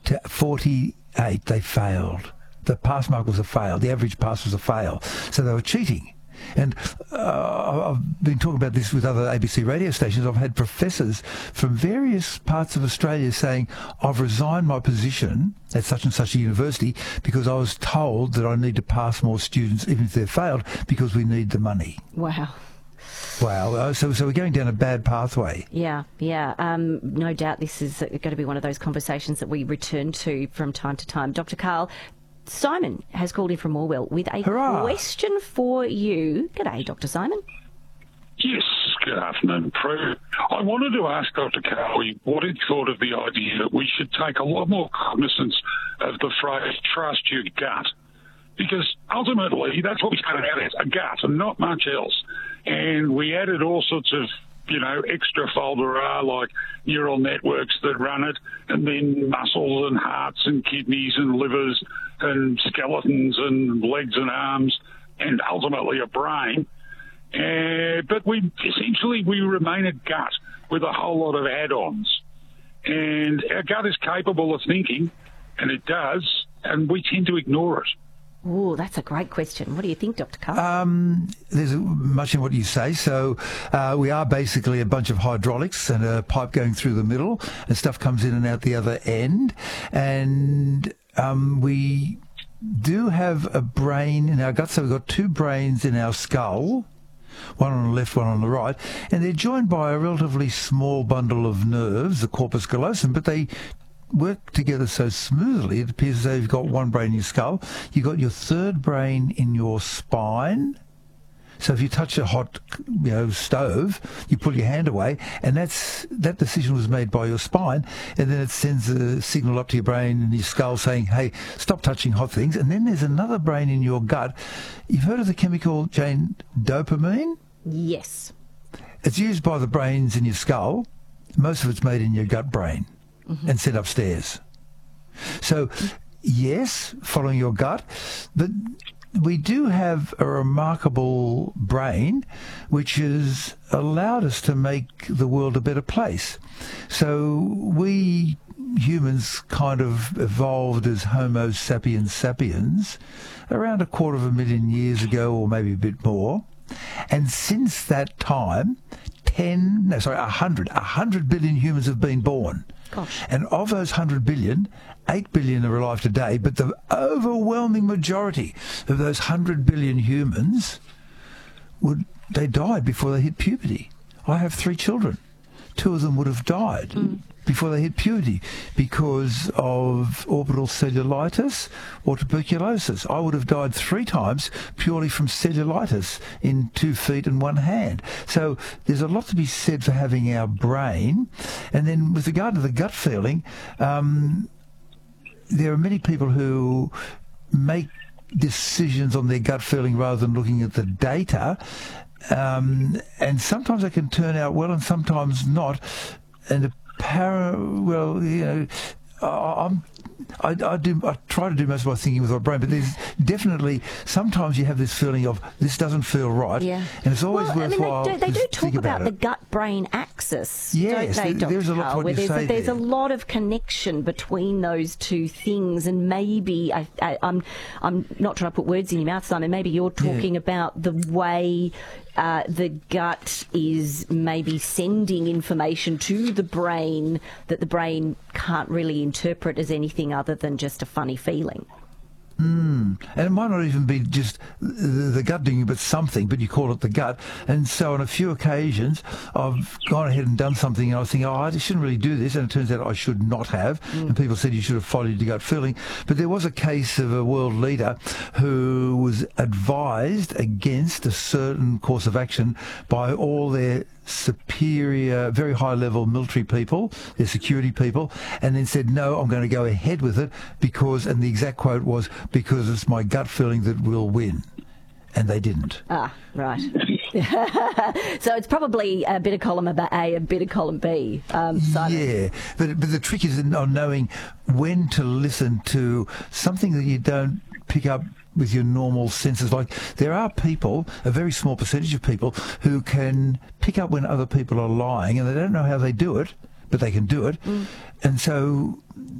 to 48, they failed. The pass mark was a fail. The average pass was a fail. So they were cheating. And I've been talking about this with other ABC radio stations. I've had professors from various parts of Australia saying, I've resigned my position at such and such a university because I was told that I need to pass more students, even if they've failed, because we need the money. Wow. Wow. So we're going down a bad pathway. Yeah. No doubt this is going to be one of those conversations that we return to from time to time. Dr. Karl, Simon has called in from Morwell with a question for you. G'day, Dr. Simon. Yes, good afternoon, Prue. I wanted to ask Dr. Cowie what he thought of the idea that we should take a lot more cognizance of the phrase trust your gut, because ultimately that's what we started out as, a gut and not much else. And we added all sorts of extra folder like neural networks that run it, and then muscles and hearts and kidneys and livers and skeletons and legs and arms and ultimately a brain. But we remain a gut with a whole lot of add-ons. And our gut is capable of thinking, and it does, and we tend to ignore it. Oh, that's a great question. What do you think, Dr. Karl? There's much in what you say. So we are basically a bunch of hydraulics and a pipe going through the middle, and stuff comes in and out the other end. And we do have a brain in our gut. So we've got two brains in our skull, one on the left, one on the right, and they're joined by a relatively small bundle of nerves, the corpus callosum, but they work together so smoothly, it appears as though you've got one brain in your skull. You've got your third brain in your spine. So if you touch a hot stove, you pull your hand away, and that decision was made by your spine, and then it sends a signal up to your brain and your skull saying, hey, stop touching hot things. And then there's another brain in your gut. You've heard of the chemical, Jane, dopamine? Yes. It's used by the brains in your skull. Most of it's made in your gut brain. Mm-hmm. And sent upstairs. So, yes, following your gut, but we do have a remarkable brain which has allowed us to make the world a better place. So we humans kind of evolved as Homo sapiens sapiens around 250,000 years ago, or maybe a bit more. And since that time, 100 billion humans have been born. Gosh. And of those 100 billion, 8 billion are alive today, but the overwhelming majority of those 100 billion humans, they died before they hit puberty. I have 3 children. 2 of them would have died before they hit puberty because of orbital cellulitis or tuberculosis. I would have died 3 times purely from cellulitis in 2 feet and 1 hand. So there's a lot to be said for having our brain. And then with regard to the gut feeling, there are many people who make decisions on their gut feeling rather than looking at the data. And sometimes they can turn out well and sometimes not. And I try to do most of my thinking with my brain, but there's definitely sometimes you have this feeling of this doesn't feel right, and it's always worthwhile. They do talk about the gut-brain axis, yes, don't they, Dr. There's a lot Karl, to what you say there's there. a lot of connection between those two things, and maybe I'm not trying to put words in your mouth, Simon. Maybe you're talking about the way the gut is maybe sending information to the brain that the brain can't really interpret as anything other than just a funny feeling. And it might not even be just the gut doing it, but something, but you call it the gut. And so on a few occasions, I've gone ahead and done something, and I was thinking, I shouldn't really do this, and it turns out I should not have. And people said you should have followed your gut feeling. But there was a case of a world leader who was advised against a certain course of action by all their superior, very high-level military people, their security people, and then said, no, I'm going to go ahead with it because, and the exact quote was, because it's my gut feeling that will win. And they didn't. Ah, right. So it's probably a bit of column A, a bit of column B. Yeah, but the trick is on knowing when to listen to something that you don't pick up with your normal senses. Like, there are people, a very small percentage of people, who can pick up when other people are lying, and they don't know how they do it, but they can do it. And so